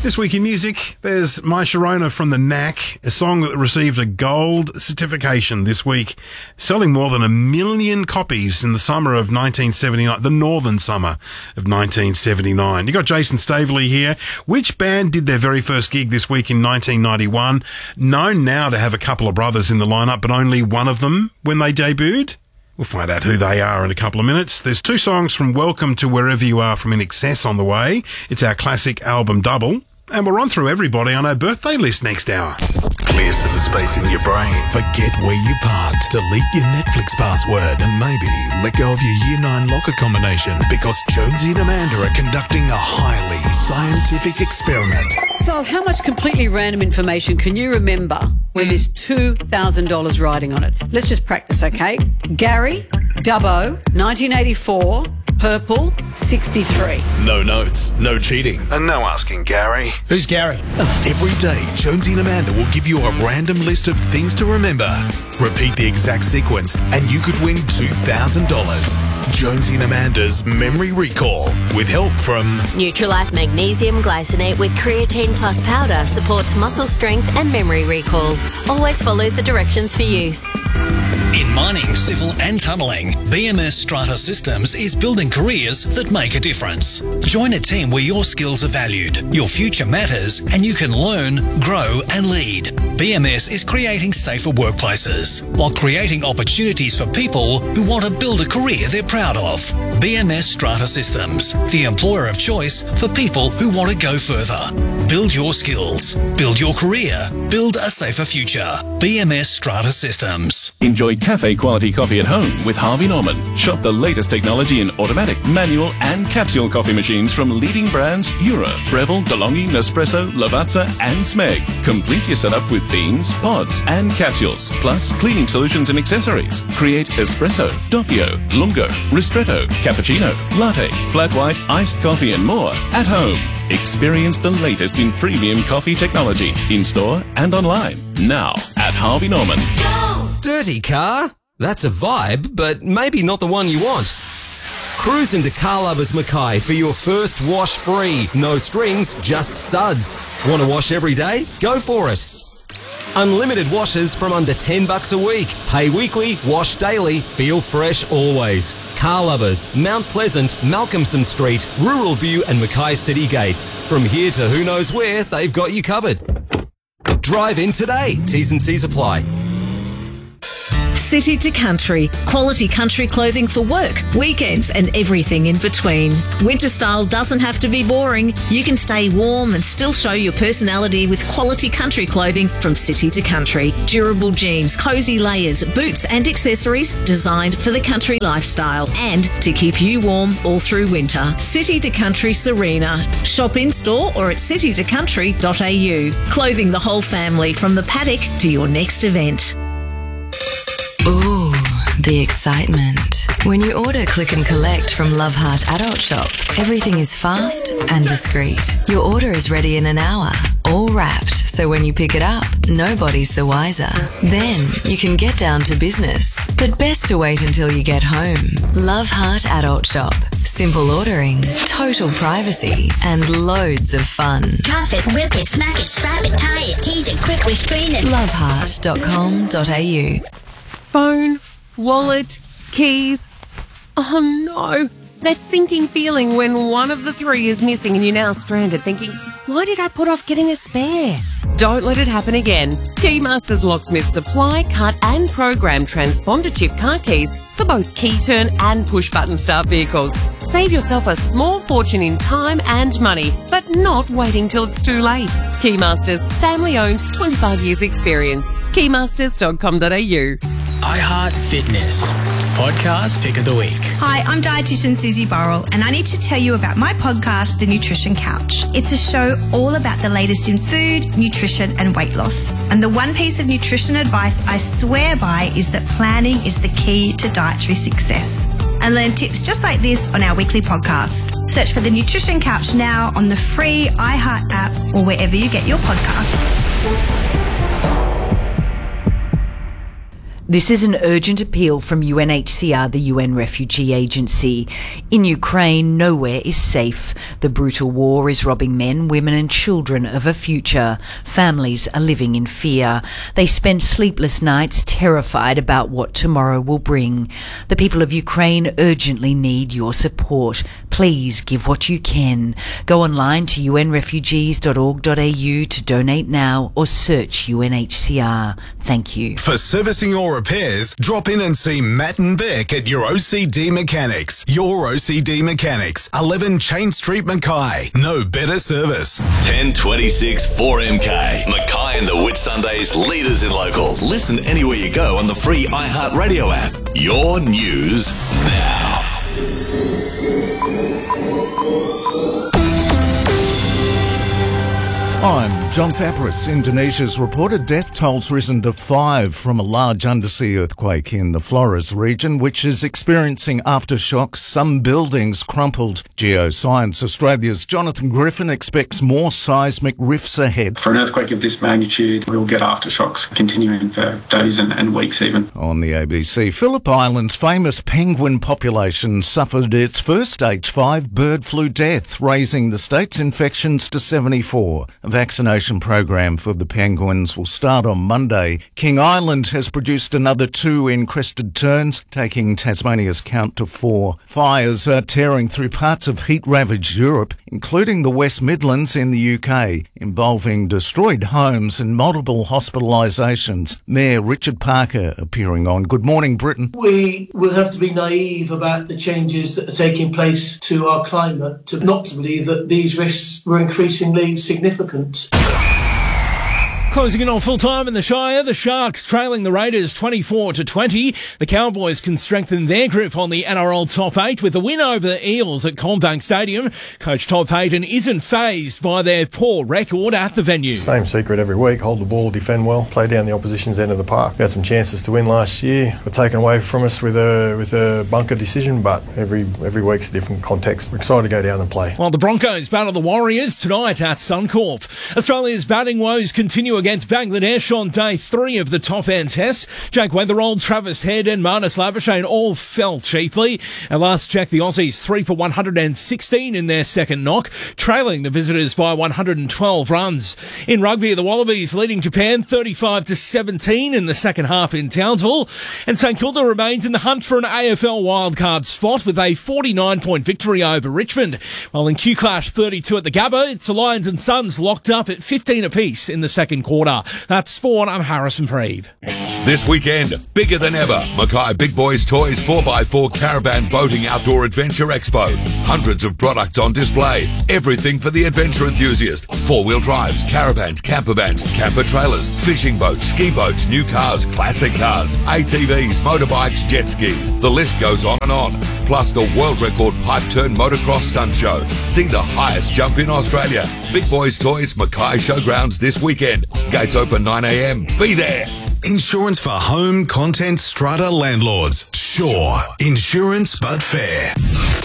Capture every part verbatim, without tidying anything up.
This week in music, there's My Sharona from the Knack, a song that received a gold certification this week, selling more than a million copies in the summer of nineteen seventy-nine, the northern summer of nineteen seventy-nine. You got Jason Staveley here. Which band did their very first gig this week in nineteen ninety-one? Known now to have a couple of brothers in the lineup, but only one of them when they debuted? We'll find out who they are in a couple of minutes. There's two songs from Welcome to Wherever You Are from In Excess on the way. It's our classic album double. And we'll run through everybody on our birthday list next hour. Clear some space in your brain. Forget where you parked. Delete your Netflix password and maybe let go of your Year nine locker combination because Jonesy and Amanda are conducting a highly scientific experiment. So how much completely random information can you remember when there's two thousand dollars riding on it? Let's just practice, okay? Gary, Dubbo, nineteen eighty-four, purple, sixty-three. No notes, no cheating, and no asking Gary. Who's Gary? Every day, Jonesy and Amanda will give you a random list of things to remember. Repeat the exact sequence, and you could win two thousand dollars. Jonesy and Amanda's Memory Recall, with help from Nutrilife Magnesium Glycinate with Creatine Plus Powder supports muscle strength and memory recall. Always follow the directions for use. In mining, civil and tunnelling, B M S Strata Systems is building careers that make a difference. Join a team where your skills are valued, your future matters, and you can learn, grow and lead. B M S is creating safer workplaces while creating opportunities for people who want to build a career they're proud of. B M S Strata Systems, the employer of choice for people who want to go further. Build your skills, build your career, build a safer future. B M S Strata Systems. Enjoy cafe quality coffee at home with Harvey Norman. Shop the latest technology in automatic, manual and capsule coffee machines from leading brands Eura, Breville, DeLonghi, Nespresso, Lavazza and Smeg. Complete your setup with beans, pods and capsules, plus cleaning solutions and accessories. Create espresso, doppio, lungo, ristretto, cappuccino, latte, flat white, iced coffee and more at home. Experience the latest in premium coffee technology in-store and online. Now at Harvey Norman. Dirty car? That's a vibe, but maybe not the one you want. Cruise into Car Lovers Mackay for your first wash free. No strings, just suds. Want to wash every day? Go for it. Unlimited washes from under ten bucks a week. Pay weekly, wash daily, feel fresh always. Car Lovers, Mount Pleasant, Malcolmson Street, Rural View and Mackay City Gates. From here to who knows where, they've got you covered. Drive in today. T's and C's apply. City to Country. Quality country clothing for work, weekends and everything in between. Winter style doesn't have to be boring. You can stay warm and still show your personality with quality country clothing from City to Country. Durable jeans, cosy layers, boots and accessories designed for the country lifestyle and to keep you warm all through winter. City to Country Serena. Shop in store or at city to country dot a u. Clothing the whole family from the paddock to your next event. Ooh, the excitement. When you order Click and Collect from Love Heart Adult Shop, everything is fast and discreet. Your order is ready in an hour, all wrapped, so when you pick it up, nobody's the wiser. Then you can get down to business, but best to wait until you get home. Love Heart Adult Shop. Simple ordering, total privacy, and loads of fun. Cuff it, whip it, smack it, strap it, tie it, tease it, quick restrain it. love heart dot com dot a u. Phone, wallet, keys. Oh no, that sinking feeling when one of the three is missing and you're now stranded thinking, why did I put off getting a spare? Don't let it happen again. Keymasters Locksmiths supply, cut and program transponder chip car keys for both key turn and push button start vehicles. Save yourself a small fortune in time and money, but not waiting till it's too late. Keymasters, family owned, twenty-five years experience. keymasters dot com dot a u. iHeart Fitness Podcast Pick of the Week. Hi, I'm dietitian Susie Burrell and I need to tell you about my podcast, The Nutrition Couch. It's a show all about the latest in food, nutrition and weight loss. And the one piece of nutrition advice I swear by is that planning is the key to dietary success. And learn tips just like this on our weekly podcast. Search for The Nutrition Couch now on the free iHeart app or wherever you get your podcasts. This is an urgent appeal from U N H C R, the U N Refugee Agency. In Ukraine, nowhere is safe. The brutal war is robbing men, women and children of a future. Families are living in fear. They spend sleepless nights terrified about what tomorrow will bring. The people of Ukraine urgently need your support. Please give what you can. Go online to u n refugees dot org dot a u to donate now or search U N H C R. Thank you. For servicing or repairs, drop in and see Matt and Beck at your O C D Mechanics. Your O C D Mechanics, eleven Chain Street, Mackay. No better service. ten twenty-six four M K. Mackay and the Whitsundays, leaders in local. Listen anywhere you go on the free iHeartRadio app. Your news now. I'm John Fabris. Indonesia's reported death toll's risen to five from a large undersea earthquake in the Flores region, which is experiencing aftershocks. Some buildings crumpled. Geoscience Australia's Jonathan Griffin expects more seismic rifts ahead. For an earthquake of this magnitude, we'll get aftershocks continuing for days and, and weeks even. On the A B C, Phillip Island's famous penguin population suffered its first stage five bird flu death, raising the state's infections to seventy-four. A vaccination program for the penguins will start on Monday. King Island has produced another two in crested terns, taking Tasmania's count to four. Fires are tearing through parts of heat-ravaged Europe, including the West Midlands in the U K, involving destroyed homes and multiple hospitalisations. Mayor Richard Parker appearing on Good Morning Britain. We will have to be naive about the changes that are taking place to our climate to not to believe that these risks were increasingly significant. Closing in on full time in the Shire, the Sharks trailing the Raiders twenty-four to twenty. The Cowboys can strengthen their grip on the N R L top eight with a win over the Eels at Combank Stadium. Coach Todd Payton isn't fazed by their poor record at the venue. Same secret every week, hold the ball, defend well, play down the opposition's end of the park. We had some chances to win last year, were taken away from us with a with a bunker decision, but every every week's a different context. We're excited to go down and play. While the Broncos battle the Warriors tonight at Suncorp. Australia's batting woes continue against Bangladesh on day three of the top-end test. Jake Weatherall, Travis Head and Marnus Labuschagne all fell chiefly. At last check, the Aussies three for one hundred sixteen in their second knock, trailing the visitors by one hundred twelve runs. In rugby, the Wallabies leading Japan thirty-five to seventeen in the second half in Townsville. And St Kilda remains in the hunt for an A F L wildcard spot with a forty-nine point victory over Richmond. While in Q-Clash thirty-two at the Gabba, it's the Lions and Suns locked up at fifteen apiece in the second quarter. That's Sport. I'm Harrison Freeve. This weekend, bigger than ever, Mackay Big Boys Toys four by four Caravan Boating Outdoor Adventure Expo. Hundreds of products on display. Everything for the adventure enthusiast. Four-wheel drives, caravans, camper vans, camper trailers, fishing boats, ski boats, new cars, classic cars, A T Vs, motorbikes, jet skis. The list goes on and on. Plus the world record pipe turn motocross stunt show. See the highest jump in Australia. Big Boys Toys Mackay Showgrounds this weekend. Gates open nine a m. Be there. Insurance for home, content, strata landlords. Sure. Insurance but fair.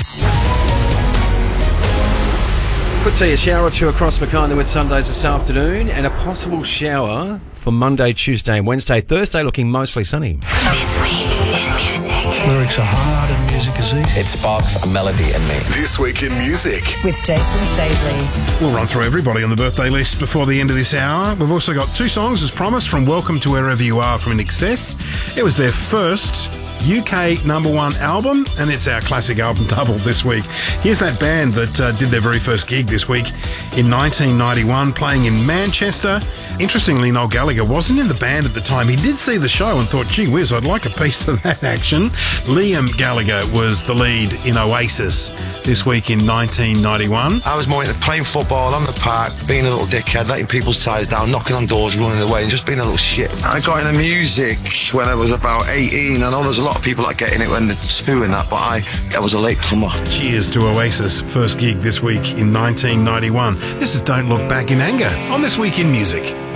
Could see a shower or two across Mackay and the Whitsundays this afternoon, and a possible shower for Monday, Tuesday and Wednesday. Thursday looking mostly sunny. This week in music. Lyrics are hard and music is easy. It sparks a melody in me. This week in music. With Jason Staveley. We'll run through everybody on the birthday list before the end of this hour. We've also got two songs, as promised, from Welcome to Wherever You Are from In Excess. It was their first U K number one album, and it's our classic album double this week. Here's that band that uh, did their very first gig this week in nineteen ninety-one, playing in Manchester. Interestingly, Noel Gallagher wasn't in the band at the time. He did see the show and thought, gee whiz, I'd like a piece of that action. Liam Gallagher was the lead in Oasis this week in nineteen ninety-one. I was more into playing football on the park, being a little dickhead, letting people's tyres down, knocking on doors, running away, and just being a little shit. I got into music when I was about eighteen. I know there's a lot of people that get in it when they're two and that, but I, I was a late comer. Cheers to Oasis' first gig this week in nineteen ninety-one. This is Don't Look Back in Anger on This Week in Music.